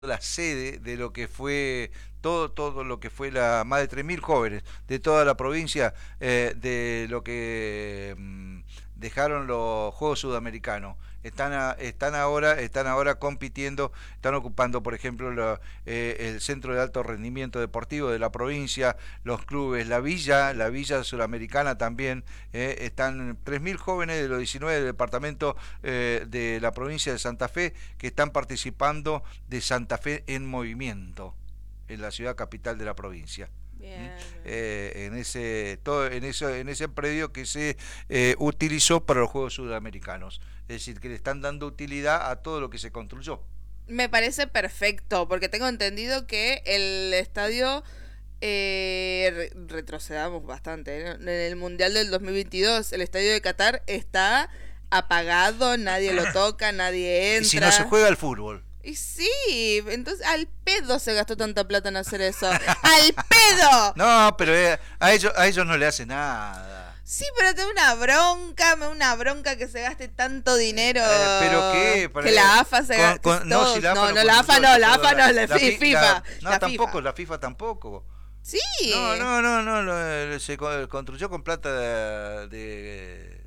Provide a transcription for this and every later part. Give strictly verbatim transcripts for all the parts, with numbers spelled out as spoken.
la sede de lo que fue todo todo lo que fue la más de tres mil jóvenes de toda la provincia, eh, de lo que mm, dejaron los Juegos Sudamericanos. Están a- están ahora están ahora compitiendo, están ocupando, por ejemplo, lo- eh, el centro de alto rendimiento deportivo de la provincia, los clubes, la villa, la villa suramericana también. Eh, están tres mil jóvenes de los diecinueve departamentos eh, de la provincia de Santa Fe que están participando de Santa Fe en movimiento en la ciudad capital de la provincia. ¿Mm? Bien, bien. Eh, en ese todo en eso en ese predio que se eh, utilizó para los Juegos Sudamericanos, es decir, que le están dando utilidad a todo lo que se construyó. Me parece perfecto, porque tengo entendido que el estadio, eh, re- retrocedamos bastante, ¿eh? En el Mundial del dos mil veintidós, el estadio de Qatar está apagado, nadie lo toca, nadie Y si no se entra. juega al fútbol. Y sí, entonces al pedo se gastó tanta plata en hacer eso. ¡Al pedo! No, pero eh, a ellos a ellos no le hace nada. Sí, pero te da una bronca, me da una bronca que se gaste tanto dinero. Eh, pero qué, para- Que la AFA se con- gaste. con- no, si la AFA No, no no, la AFA construyó no, eso, la AFA perdón, no, la la fi- fi- la- FIFA. no, La tampoco, FIFA. la FIFA tampoco. Sí. No, no, no, no, lo- eh, se co- construyó con plata de, de-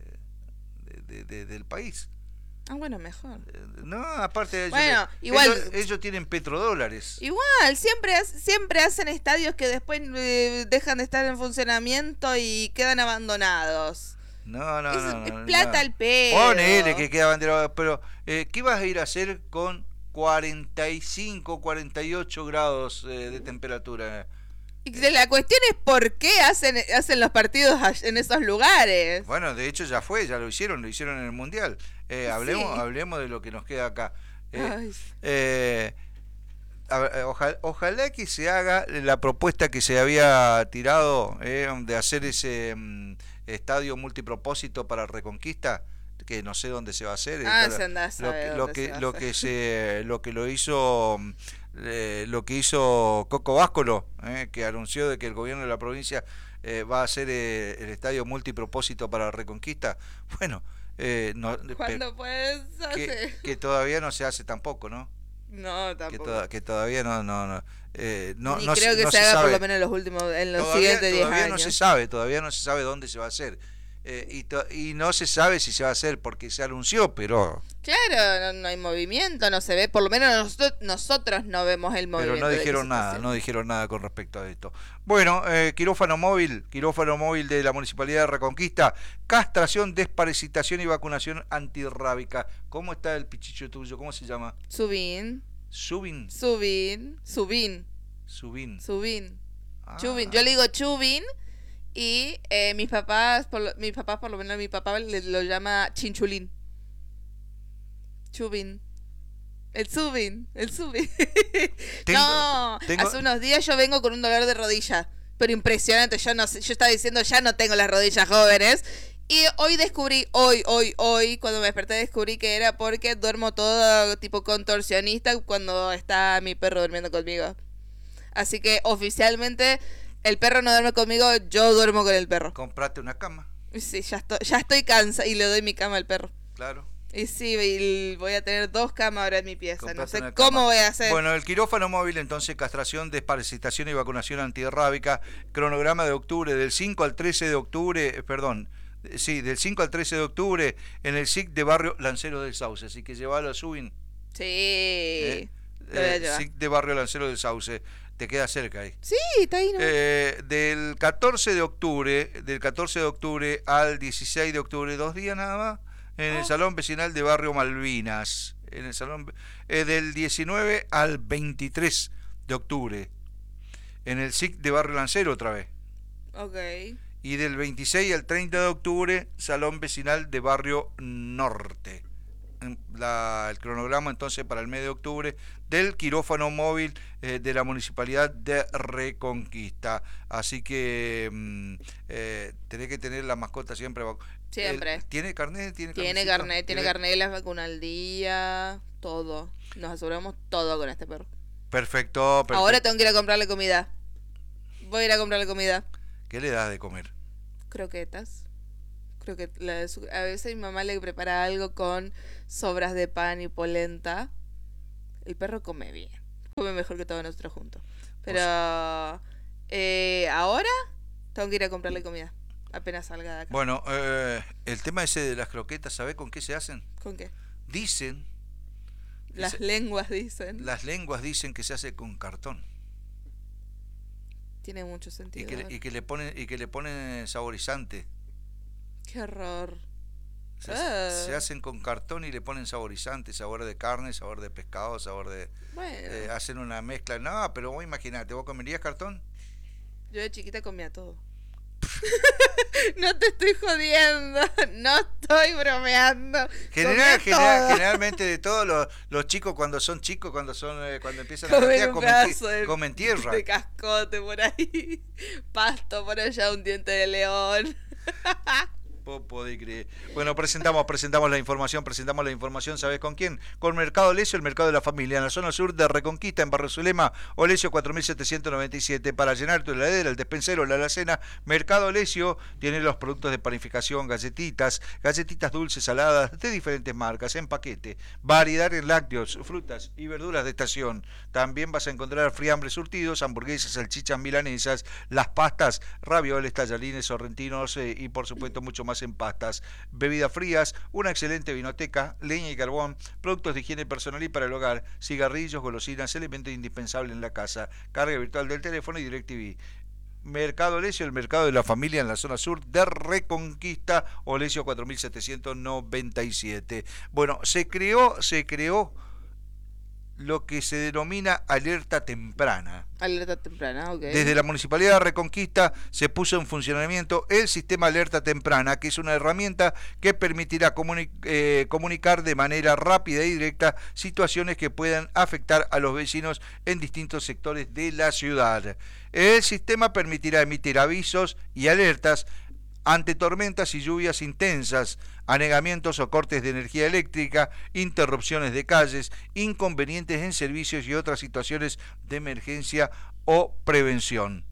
de- de- del país. Ah, bueno, mejor. Eh, No, aparte ellos, Bueno, le- igual, ellos, ellos tienen petrodólares. igual, siempre, ha- siempre hacen estadios que después eh, dejan de estar en funcionamiento y quedan abandonados. No, no, Es, no, es no, plata no. al pedo. Ponele que queda bandera, pero eh, ¿qué vas a ir a hacer con cuarenta y cinco, cuarenta y ocho grados eh, de temperatura? Y que la cuestión es por qué hacen, hacen los partidos all- en esos lugares. Bueno, de hecho ya fue, ya lo hicieron, lo hicieron en el Mundial. Eh, hablemos, Sí. hablemos de lo que nos queda acá. Eh, Ay, eh, a ver, eh, ojalá, ojalá que se haga la propuesta que se había tirado, eh, de hacer ese mm, estadio multipropósito para Reconquista, que no sé dónde se va a hacer. eh, ah, claro, se anda a lo saber que lo dónde se que va a lo hacer. que se lo que lo hizo mm, eh, lo que hizo Coco Báscolo, eh, que anunció de que el gobierno de la provincia eh, va a hacer eh, el estadio multipropósito para Reconquista. Bueno, eh, no, pe- ¿Cuándo puedes que, hacer? que todavía no se hace tampoco, ¿no? No, Que, tampoco. toda- que todavía no no no eh, no, Ni no, creo se, que no se se haga por lo sabe. menos en los últimos, en los Todavía, siguientes diez todavía no se años. sabe, todavía no se sabe dónde se va a hacer. Eh, y, to- y no se sabe si se va a hacer porque se anunció, pero Claro, no, no hay movimiento, no se ve, por lo menos nosotros, nosotros no vemos el pero movimiento. no de que se dijeron está nada, haciendo. no dijeron nada con respecto a esto. Bueno, eh, quirófano móvil, quirófano móvil de la Municipalidad de Reconquista, castración, desparasitación y vacunación antirrábica. ¿Cómo está el pichicho tuyo? ¿Cómo se llama? Subin, Subin, subin, subin, Subin. subin, chubin. Ah, Yo le digo chubin y eh, mis papás, por lo, mis papás, por lo menos mi papá le, lo llama chinchulín. Chubin. El subin, el subin. tengo, No, tengo, hace unos días yo vengo con un dolor de rodilla, pero impresionante. Yo no sé, yo estaba diciendo ya no tengo las rodillas jóvenes. Y hoy descubrí, hoy, hoy, hoy, cuando me desperté descubrí que era porque duermo todo tipo contorsionista cuando está mi perro durmiendo conmigo. Así que oficialmente el perro no duerme conmigo, yo duermo con el perro. comprate una cama, Y sí, ya estoy, ya estoy cansada y le doy mi cama al perro. claro. Y sí, y voy a tener dos camas ahora en mi pieza. No Comprate sé una cómo cama. voy a hacer. Bueno, el quirófano móvil, entonces, castración, desparasitación y vacunación antirrábica, cronograma de octubre, del cinco al trece de octubre, eh, perdón, eh, sí, del cinco al trece de octubre, en el S I C de Barrio Lancero del Sauce, así que llevalo a Subin, Sí, eh, lo voy a eh, llevar. S I C de Barrio Lancero del Sauce, te queda cerca ahí. Sí, está ahí, ¿no? Eh, del catorce de octubre, del catorce de octubre al dieciséis de octubre, dos días nada más, en el Oh, Salón Vecinal de Barrio Malvinas. En el salón eh, del diecinueve al veintitrés de octubre, en el S I C de Barrio Lancero otra vez. ok. Y del veintiséis al treinta de octubre, Salón Vecinal de Barrio Norte. En La, el cronograma entonces para el mes de octubre del quirófano móvil eh, de la Municipalidad de Reconquista. Así que mm, eh, tenés que tener la mascota siempre. vac- Siempre. el- ¿Tiene carnet? ¿Tiene Tiene carnecito? carnet, tiene carnet, las vacunas al día, todo. Nos aseguramos todo con este perro. Perfecto, perfecto. Ahora tengo que ir a comprarle comida. Voy a ir a comprarle comida. ¿Qué le das de comer? Croquetas. Creo que la, su- a veces mi mamá le prepara algo con sobras de pan y polenta. El perro come bien. come mejor que todos nosotros juntos. Pero eh, ahora tengo que ir a comprarle comida. Apenas salga de acá. Bueno, eh, el tema ese de las croquetas, ¿sabés con qué se hacen? ¿Con qué? Dicen... Las se, lenguas dicen. Las lenguas dicen que se hace con cartón. Tiene mucho sentido. Y que, y que le ponen y que le ponen saborizante. Qué horror. Se, ah. se hacen con cartón y le ponen saborizante, sabor de carne, sabor de pescado, sabor de... Bueno. Eh, hacen una mezcla. No, pero vos imaginate, ¿vos comerías cartón? Yo de chiquita comía todo. No te estoy jodiendo, no estoy bromeando. General, general, generalmente de todos los, los chicos cuando son chicos, cuando son eh, cuando empiezan a comer comer, comen, de, comen tierra. De cascote por ahí, pasto por allá, un diente de león. Podés creer. Bueno, presentamos, presentamos la información, presentamos la información, ¿sabés con quién? Con Mercado Olesio, el mercado de la familia, en la zona sur de Reconquista, en Barrio Zulema, Olesio cuatro mil setecientos noventa y siete. Para llenar tu heladera, el despensero, la alacena, Mercado Olesio tiene los productos de panificación, galletitas, galletitas dulces, saladas, de diferentes marcas, en paquete, variedad en lácteos, frutas y verduras de estación. También vas a encontrar friambres surtidos, hamburguesas, salchichas milanesas, las pastas, ravioles, tallarines, sorrentinos eh, y por supuesto mucho más en pastas, bebidas frías, una excelente vinoteca, leña y carbón, productos de higiene personal y para el hogar, cigarrillos, golosinas, elementos indispensables en la casa, carga virtual del teléfono y DirecTV. Mercado Olesio, el mercado de la familia en la zona sur de Reconquista, Olesio cuatro mil setecientos noventa y siete. Bueno, se creó, se creó lo que se denomina alerta temprana. Alerta temprana, ok. Desde la Municipalidad de Reconquista se puso en funcionamiento el sistema alerta temprana, que es una herramienta que permitirá comuni eh, comunicar de manera rápida y directa situaciones que puedan afectar a los vecinos en distintos sectores de la ciudad. El sistema permitirá emitir avisos y alertas ante tormentas y lluvias intensas, anegamientos o cortes de energía eléctrica, interrupciones de calles, inconvenientes en servicios y otras situaciones de emergencia o prevención.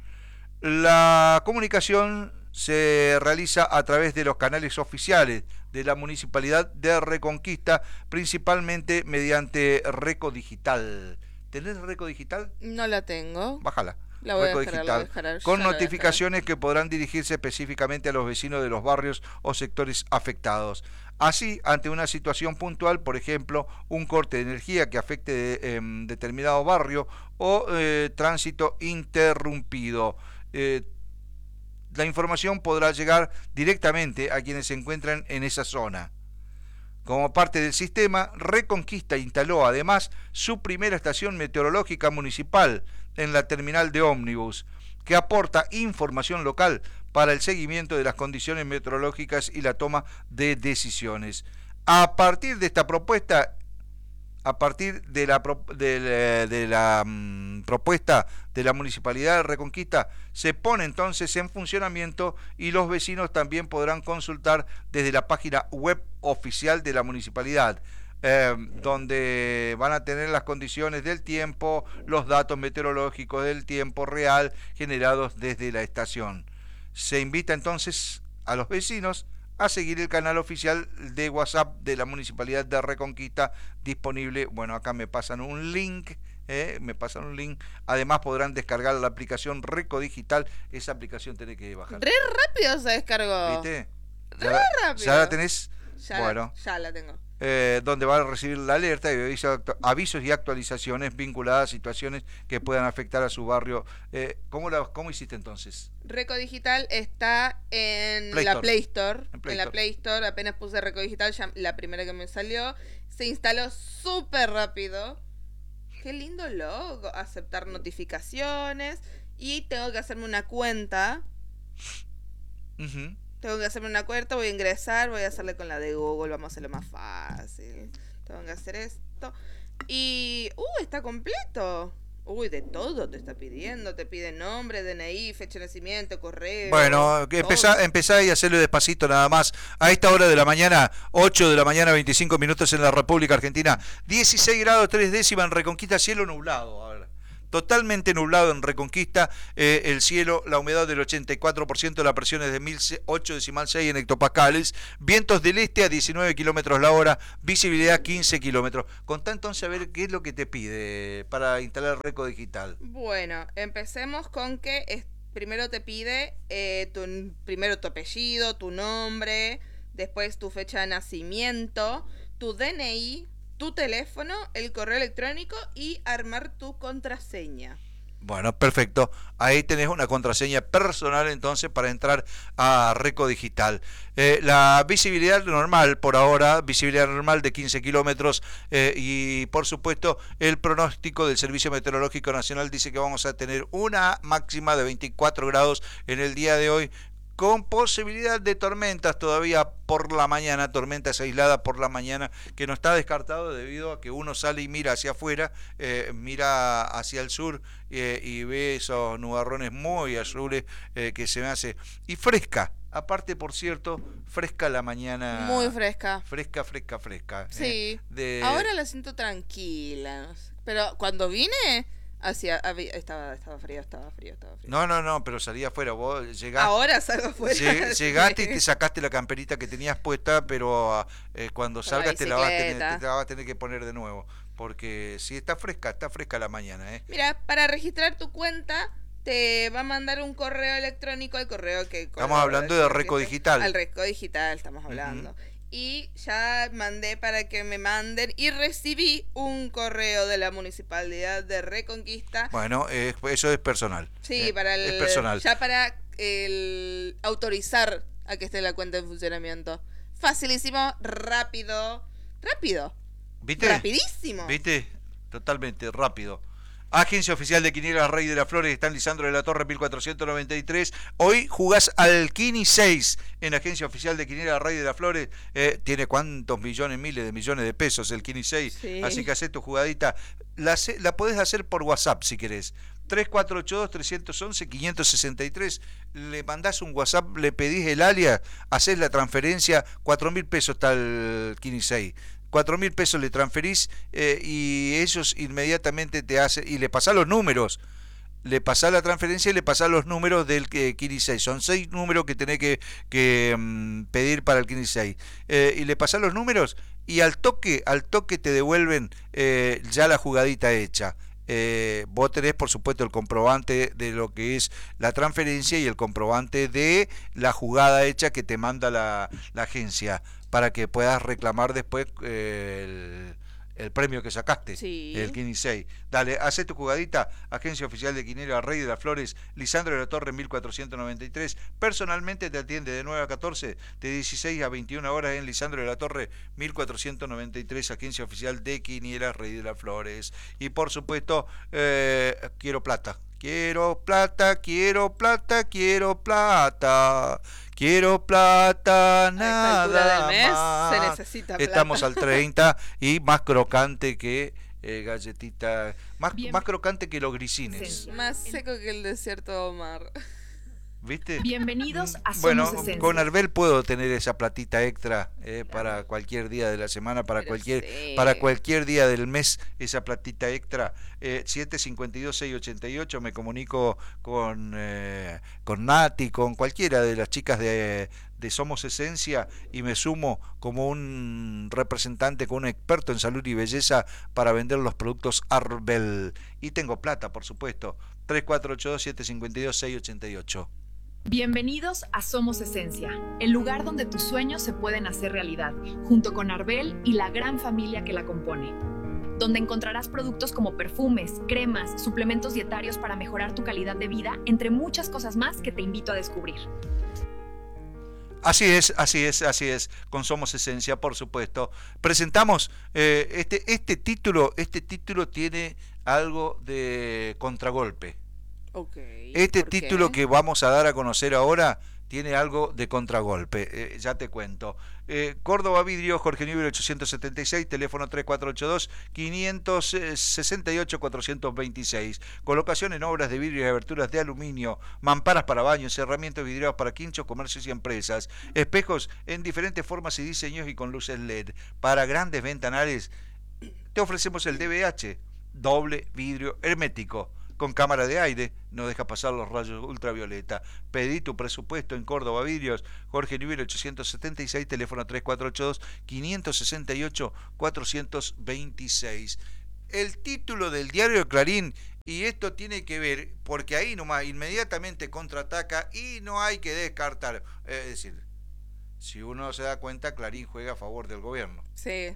La comunicación se realiza a través de los canales oficiales de la Municipalidad de Reconquista, principalmente mediante Reco Digital. ¿Tenés Reco Digital? No la tengo. Bájala. La voy a descargar, la voy a descargar, con notificaciones que podrán dirigirse específicamente a los vecinos de los barrios o sectores afectados. Así, ante una situación puntual, por ejemplo, un corte de energía que afecte eh, determinado barrio o eh, tránsito interrumpido, eh, la información podrá llegar directamente a quienes se encuentran en esa zona. Como parte del sistema, Reconquista instaló además su primera estación meteorológica municipal en la terminal de ómnibus, que aporta información local para el seguimiento de las condiciones meteorológicas y la toma de decisiones. A partir de esta propuesta, a partir de la, de, de la um, propuesta de la Municipalidad de Reconquista, se pone entonces en funcionamiento y los vecinos también podrán consultar desde la página web oficial de la Municipalidad, eh, donde van a tener las condiciones del tiempo, los datos meteorológicos del tiempo real generados desde la estación. Se invita entonces a los vecinos a seguir el canal oficial de WhatsApp de la Municipalidad de Reconquista disponible. Bueno, acá me pasan un link, eh, me pasan un link. Además podrán descargar la aplicación Reco Digital. Esa aplicación tenés que bajar. Re rápido se descargó. ¿Viste? Re ¿Ya, rápido. ¿Ya la tenés? Ya, bueno. la, ya la tengo. Eh, donde van a recibir la alerta y avisos y actualizaciones vinculadas a situaciones que puedan afectar a su barrio. Eh, ¿cómo, la, ¿Cómo hiciste entonces? Reco Digital está en Play la Store. Play Store. En, Play en la Store. Play Store apenas puse Reco Digital, ya, la primera que me salió. Se instaló súper rápido. Qué lindo logo. Aceptar notificaciones. Y tengo que hacerme una cuenta. Uh-huh. Tengo que hacerme una cuenta, voy a ingresar, voy a hacerle con la de Google, vamos a hacerlo más fácil. Tengo que hacer esto. Y... ¡Uh! Está completo. Uy, de todo te está pidiendo. Te pide nombre, D N I, fecha de nacimiento, correo. Bueno, empezá, empezá y hacerlo despacito nada más. A esta hora de la mañana, ocho de la mañana, veinticinco minutos en la República Argentina. dieciséis grados tres décimas en Reconquista, cielo nublado. A ver. totalmente nublado en Reconquista, eh, el cielo, la humedad del ochenta y cuatro por ciento, la presión es de mil ocho decimal seis en hectopascales, vientos del este a diecinueve kilómetros la hora, visibilidad quince kilómetros. Contá entonces a ver qué es lo que te pide para instalar Reco Digital. Bueno, empecemos con que es, primero te pide eh, tu, primero tu apellido, tu nombre, después tu fecha de nacimiento, tu D N I, tu teléfono, el correo electrónico y armar tu contraseña. Bueno, perfecto. Ahí tenés una contraseña personal entonces para entrar a Reco Digital. Eh, la visibilidad normal por ahora, visibilidad normal de quince kilómetros eh, y por supuesto el pronóstico del Servicio Meteorológico Nacional dice que vamos a tener una máxima de veinticuatro grados en el día de hoy, con posibilidad de tormentas todavía por la mañana, tormentas aisladas por la mañana, que no está descartado debido a que uno sale y mira hacia afuera, eh, mira hacia el sur eh, y ve esos nubarrones muy azules eh, que se me hace. Y fresca, aparte por cierto, fresca la mañana. Muy fresca. Fresca, fresca, fresca. Sí, eh, de... ahora la siento tranquila, no sé. Pero cuando vine... Hacia, había, estaba, estaba frío, estaba frío, estaba frío. No, no, no, pero salí afuera, vos llegaste. Ahora salgo afuera. Lleg, llegaste y te sacaste la camperita que tenías puesta, pero eh, cuando Con salgas la te la, vas a tener, bicicleta. te la vas a tener que poner de nuevo. Porque si está fresca, está fresca la mañana, ¿eh? Mira, para registrar tu cuenta te va a mandar un correo electrónico al correo que... Estamos correo hablando de Reco Digital. Al Reco Digital estamos hablando. Uh-huh. Y ya mandé para que me manden y recibí un correo de la Municipalidad de Reconquista. Bueno, eh, eso es personal. Sí, eh, para el, es personal. Ya para el autorizar a que esté la cuenta en funcionamiento. Facilísimo, rápido, rápido. ¿Viste? Rapidísimo. ¿Viste? Totalmente rápido. Agencia Oficial de Quinielas Rey de las Flores, está en Lisandro de la Torre mil cuatrocientos noventa y tres. Hoy jugás al Kini seis en Agencia Oficial de Quinielas Rey de las Flores. Eh, tiene cuántos millones, miles de millones de pesos el Kini seis. Sí. Así que hacé tu jugadita. La, la podés hacer por WhatsApp si querés. tres cuatro ocho dos, tres uno uno, cinco seis tres. Le mandás un WhatsApp, le pedís el alias, hacés la transferencia. cuatro mil pesos está el Kini seis. cuatro mil pesos le transferís eh, y ellos inmediatamente te hacen, y le pasás los números, le pasás la transferencia y le pasás los números del eh, Kini seis, son seis números que tenés que, que um, pedir para el Kini seis, eh, y le pasás los números y al toque, al toque te devuelven eh, ya la jugadita hecha. Eh, vos tenés por supuesto el comprobante de lo que es la transferencia y el comprobante de la jugada hecha que te manda la, la agencia, para que puedas reclamar después eh, el, el premio que sacaste, sí. El Kini seis. Dale, hacé tu jugadita. Agencia Oficial de Quinera Rey de las Flores, Lisandro de la Torre mil cuatrocientos noventa y tres. Personalmente te atiende de nueve a catorce, de dieciséis a veintiuna horas en Lisandro de la Torre mil cuatrocientos noventa y tres, Agencia Oficial de Quinera Rey de las Flores. Y por supuesto, eh, quiero plata. Quiero plata, quiero plata, quiero plata. Quiero plata, nada del mes más. se necesita plata. Estamos al treinta y más crocante que eh, galletita, más, más crocante que los grisines. Sí. Más seco que el desierto Omar. ¿Viste? Bienvenidos a Somos Bueno, Esencia. con Arbel puedo tener esa platita extra eh, para cualquier día de la semana, para Pero cualquier sí. para cualquier día del mes, esa platita extra. Eh, siete cinco dos, seis ocho ocho, me comunico con, eh, con Nati, con cualquiera de las chicas de, de Somos Esencia y me sumo como un representante, como un experto en salud y belleza para vender los productos Arbel. Y tengo plata, por supuesto. tres cuatro ocho dos, siete cinco dos, seis ocho ocho. Bienvenidos a Somos Esencia, el lugar donde tus sueños se pueden hacer realidad, junto con Arbel y la gran familia que la compone. Donde encontrarás productos como perfumes, cremas, suplementos dietarios para mejorar tu calidad de vida, entre muchas cosas más que te invito a descubrir. Así es, así es, así es, con Somos Esencia, por supuesto. Presentamos eh, este, este título, este título tiene algo de contragolpe. Okay, este ¿por título qué? que vamos a dar a conocer ahora tiene algo de contragolpe, eh, ya te cuento. Eh, Córdoba Vidrio, Jorge Newbery ochocientos setenta y seis, teléfono tres cuatro ocho dos, cinco seis ocho, cuatro dos seis. Colocación en obras de vidrio y aberturas de aluminio, mamparas para baños, herramientas vidriadas para quinchos, comercios y empresas, espejos en diferentes formas y diseños y con luces L E D. Para grandes ventanales te ofrecemos el D B H, doble vidrio hermético. con cámara de aire, no deja pasar los rayos ultravioleta. Pedí tu presupuesto en Córdoba Vidrios, Jorge Newbery ochocientos setenta y seis, teléfono tres cuatro ocho dos, cinco seis ocho, cuatro dos seis. El título del diario Clarín, y esto tiene que ver, porque ahí nomás inmediatamente contraataca y no hay que descartar. Es decir, si uno se da cuenta, Clarín juega a favor del gobierno. Sí.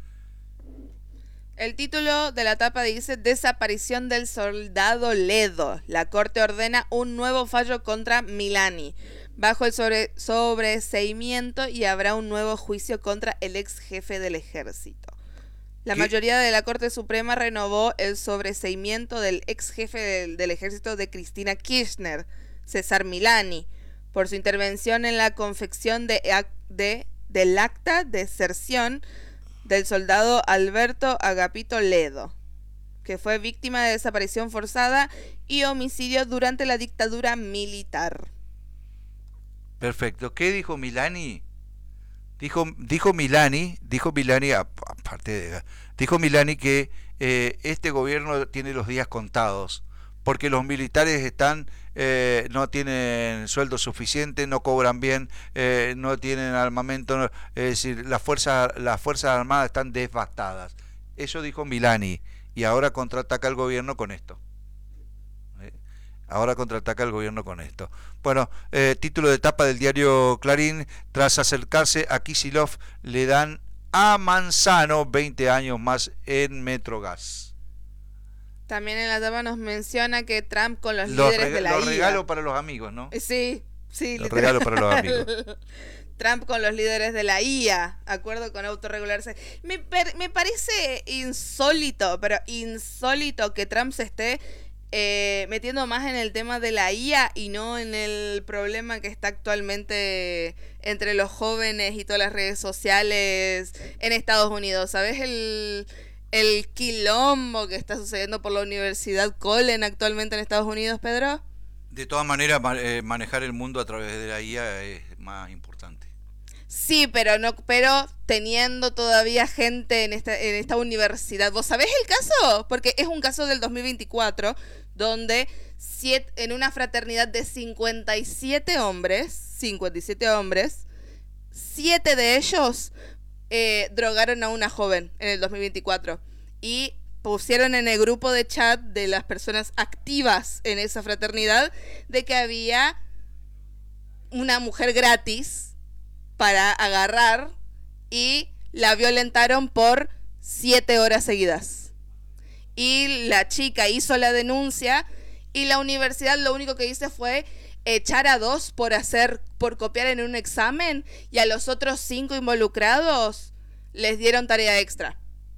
El título de la tapa dice: Desaparición del soldado Ledo. La Corte ordena un nuevo fallo contra Milani. Bajo el sobre, sobreseimiento y habrá un nuevo juicio contra el ex jefe del ejército. La ¿Qué? mayoría de la Corte Suprema renovó el sobreseimiento del ex jefe del, del ejército de Cristina Kirchner, César Milani, por su intervención en la confección de, de, del acta de deserción del soldado Alberto Agapito Ledo, que fue víctima de desaparición forzada y homicidio durante la dictadura militar. Perfecto. ¿Qué dijo Milani? Dijo, dijo Milani, dijo Milani, aparte de, dijo Milani que eh, este gobierno tiene los días contados, porque los militares están, eh, no tienen sueldo suficiente, no cobran bien, eh, no tienen armamento, no, es decir, las fuerzas, las fuerzas armadas están devastadas. Eso dijo Milani, y ahora contraataca el gobierno con esto. Ahora contraataca el gobierno con esto. Bueno, eh, título de tapa del diario Clarín: tras acercarse a Kicillof, le dan a Manzano veinte años más en Metrogas. También en la tapa nos menciona que Trump con los, Los líderes rega- de la los I A. regalos para los amigos, ¿no? Sí, sí. Los literal. regalos para los amigos. Trump con los líderes de la I A, acuerdo con autorregularse. Me, per- me parece insólito, pero insólito que Trump se esté eh, metiendo más en el tema de la I A y no en el problema que está actualmente entre los jóvenes y todas las redes sociales en Estados Unidos. ¿Sabes el, el quilombo que está sucediendo por la Universidad Colin actualmente en Estados Unidos, Pedro? De todas maneras, ma- eh, manejar el mundo a través de la I A es más importante. Sí, pero no, pero teniendo todavía gente en esta, en esta universidad. ¿Vos sabés el caso? Porque es un caso del dos mil veinticuatro, donde siete, en una fraternidad de cincuenta y siete hombres, cincuenta y siete hombres, siete de ellos eh, drogaron a una joven en el dos mil veinticuatro. Y pusieron en el grupo de chat de las personas activas en esa fraternidad de que había una mujer gratis para agarrar, y la violentaron por siete horas seguidas. Y la chica hizo la denuncia y la universidad lo único que hizo fue echar a dos por hacer, por copiar en un examen, y a los otros cinco involucrados les dieron tarea extra.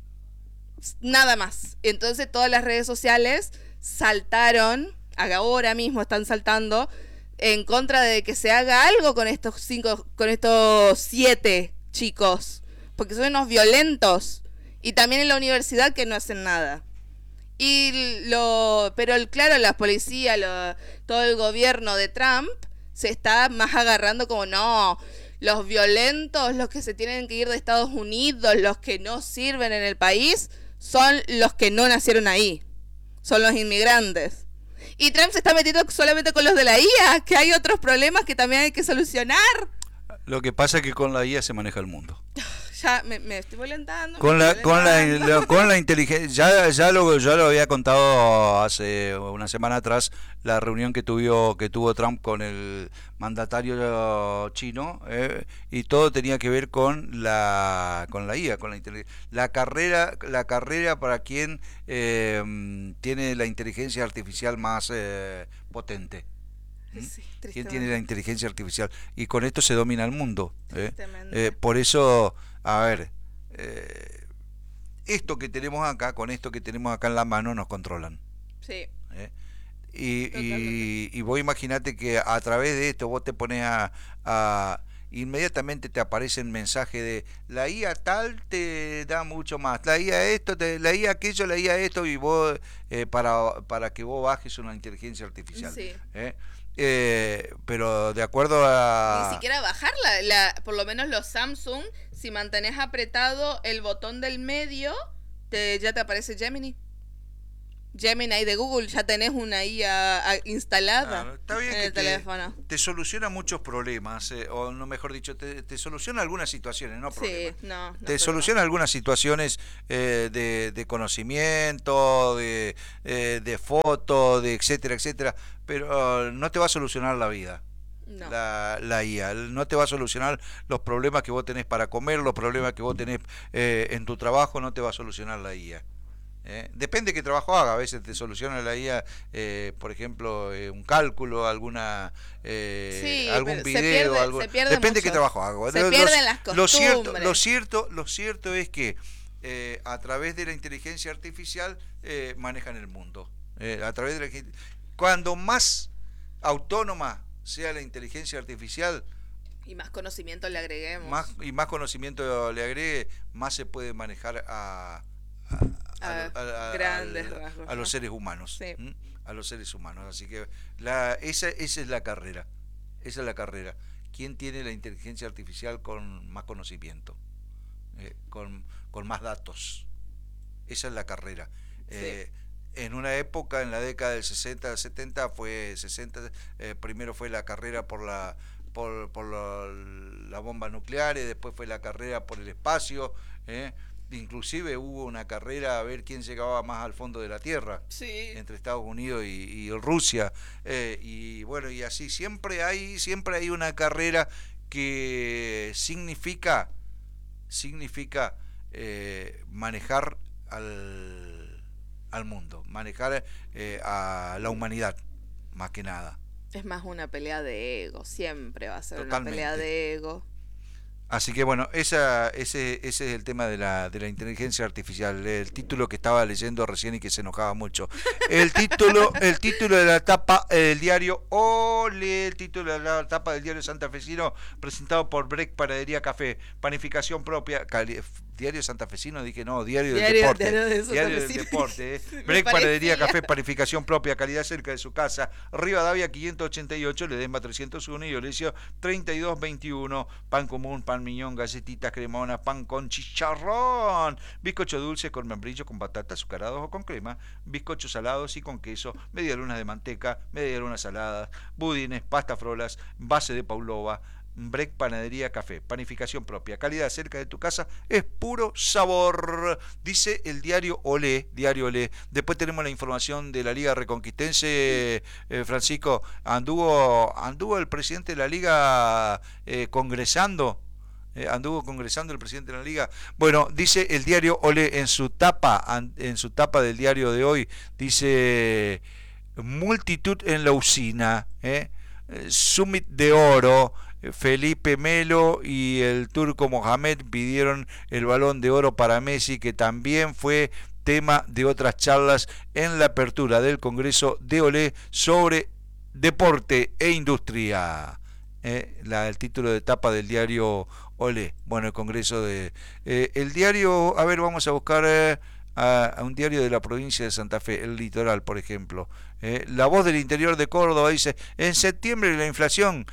Nada más. Entonces todas las redes sociales saltaron, ahora mismo están saltando en contra de que se haga algo con estos cinco, con estos siete chicos, porque son unos violentos, y también en la universidad que no hacen nada. Y lo, pero el, claro, la policía, lo, todo el gobierno de Trump se está más agarrando como no, los violentos, los que se tienen que ir de Estados Unidos, los que no sirven en el país, son los que no nacieron ahí, son los inmigrantes. Y Trump se está metiendo solamente con los de la I A, que hay otros problemas que también hay que solucionar. Lo que pasa es que con la I A se maneja el mundo. Ya me, me estoy violentando. Con me la, estoy con la, violentando. la- con la inteligencia, ya, ya lo, ya lo había contado hace una semana atrás, la reunión que tuvo, que tuvo Trump con el mandatario chino, eh, y todo tenía que ver con la, con la I A, con la inteligencia, la carrera, la carrera para quien eh, tiene la inteligencia artificial más eh, potente. ¿Mm? Sí, ¿Quién tristemente. tiene la inteligencia artificial? Y con esto se domina el mundo. ¿eh? Tristemente. Eh, por eso, a ver, eh, esto que tenemos acá, con esto que tenemos acá en la mano, nos controlan. Sí. ¿eh? Y, y, Totalmente. y vos imaginate que a través de esto vos te pones a, a inmediatamente te aparecen mensajes de la I A tal te da mucho más, la I A esto, te, la I A aquello, la I A esto, y vos eh, para, para que vos bajes una inteligencia artificial. Sí. ¿eh? Eh, pero de acuerdo a... Ni siquiera bajarla, la, por lo menos los Samsung, si mantenés apretado el botón del medio, te, ya te aparece Gemini. Gemini de Google, ya tenés una I A a- instalada Claro, está bien en que el te, teléfono. te soluciona muchos problemas, eh, o no mejor dicho, te, te soluciona algunas situaciones, no Sí, problemas. no, no Te problema. soluciona algunas situaciones eh, de, de conocimiento, de, eh, de foto, de etcétera, etcétera, pero uh, no te va a solucionar la vida. No. La, la I A no te va a solucionar los problemas que vos tenés para comer, los problemas que vos tenés eh, en tu trabajo, no te va a solucionar la I A. ¿eh? Depende qué trabajo haga, a veces te soluciona la I A, eh, por ejemplo, eh, un cálculo, alguna eh, Sí, algún pero se video, pierde, algo, se pierde depende mucho. qué trabajo haga. Se Lo- pierden los- las lo cierto, costumbres. lo cierto, lo cierto es que eh, a través de la inteligencia artificial eh, manejan el mundo. Eh, a través de la gen- cuando más autónoma sea la inteligencia artificial, Y más conocimiento le agreguemos. más y más conocimiento le agregue, más se puede manejar a, a, a, A a- grandes al- rasgos, a los ¿no? seres humanos. Sí. ¿m? A los seres humanos. Así que la, esa, esa es la carrera. Esa es la carrera. ¿Quién tiene la inteligencia artificial con más conocimiento? Eh, con, con más datos. Esa es la carrera. Eh, en una época, en la década del sesenta, setenta, fue sesenta, eh, primero fue la carrera por la por, por la, la bomba nuclear, y después fue la carrera por el espacio, eh. Inclusive hubo una carrera a ver quién llegaba más al fondo de la Tierra, Sí. entre Estados Unidos y, y Rusia, eh, y bueno, y así siempre hay siempre hay una carrera que significa significa eh, manejar al, al mundo, manejar eh, a la humanidad, más que nada. Es más una pelea de ego, siempre va a ser Totalmente. una pelea de ego. Así que bueno, esa, ese, ese es el tema de la, de la inteligencia artificial, el título que estaba leyendo recién y que se enojaba mucho. El título, el título de la tapa del diario Ole, el título de la tapa del diario santafesino, presentado por Break Panadería Café, panificación propia, cali, diario santafesino, dije no, diario, Diario- del deporte, diario de diario del Santafesino. deporte, eh. Me Break parecía. Panadería Café, panificación propia, calidad cerca de su casa, Rivadavia quinientos ochenta y ocho, Ledesma trescientos uno y Olesio treinta y dos veintiuno, pan común, pan miñón, galletitas, cremonas, pan con chicharrón, bizcocho dulce con membrillo, con batata, azucarados o con crema, bizcochos salados y con queso, medialunas de manteca, medialunas saladas, budines, pasta frolas, base de pavlova. Break Panadería Café, panificación propia, calidad cerca de tu casa, es puro sabor, dice el diario Olé, diario Olé. Después tenemos la información de la Liga Reconquistense, eh, Francisco, anduvo, anduvo el presidente de la Liga eh, congresando, eh, anduvo congresando el presidente de la Liga. Bueno, dice el diario Olé en su tapa, en su tapa del diario de hoy, dice multitud en la usina, eh, Summit de oro. Felipe Melo y el turco Mohamed pidieron el balón de oro para Messi, que también fue tema de otras charlas en la apertura del Congreso de Olé sobre deporte e industria. Eh, la, el título de tapa del diario Olé. Bueno, el Congreso de... Eh, el diario, a ver, vamos a buscar... Eh, A, a un diario de la provincia de Santa Fe, El Litoral, por ejemplo. Eh, la Voz del Interior de Córdoba dice, en septiembre la inflación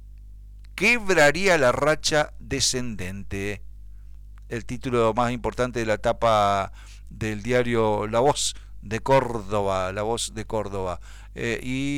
quebraría la racha descendente. El título más importante de la tapa del diario La Voz de Córdoba, La Voz de Córdoba. Eh,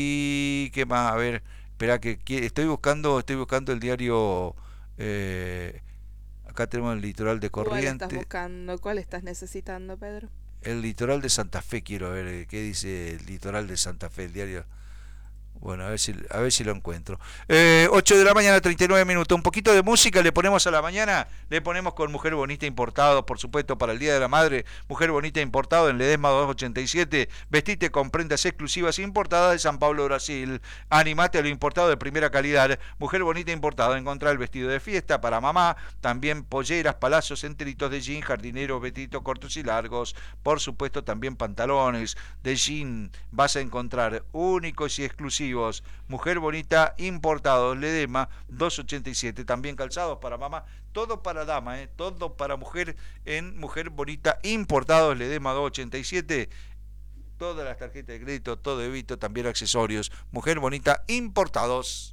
y qué más, a ver, espera que, que estoy buscando, estoy buscando el diario. Eh, acá tenemos el Litoral de ¿Cuál Corrientes. estás buscando? ¿Cuál estás necesitando, Pedro? El Litoral de Santa Fe, quiero ver qué dice el Litoral de Santa Fe, el diario. Bueno, a ver si, a ver si lo encuentro. Eh, ocho de la mañana, treinta y nueve minutos. Un poquito de música le ponemos a la mañana. Le ponemos con Mujer Bonita Importado, por supuesto, para el Día de la Madre. Mujer Bonita Importado en Ledesma doscientos ochenta y siete. Vestite con prendas exclusivas importadas de San Pablo, Brasil. Animate a lo importado de primera calidad. Mujer Bonita Importado. Encontrar el vestido de fiesta para mamá. También polleras, palazos enteritos de jean, jardineros, vestidos cortos y largos. Por supuesto, también pantalones de jean. Vas a encontrar únicos y exclusivos. Mujer Bonita Importados, Ledesma doscientos ochenta y siete. También calzados para mamá, todo para dama, ¿eh? Todo para mujer en Mujer Bonita Importados, Ledesma doscientos ochenta y siete. Todas las tarjetas de crédito, todo débito, también accesorios. Mujer Bonita Importados.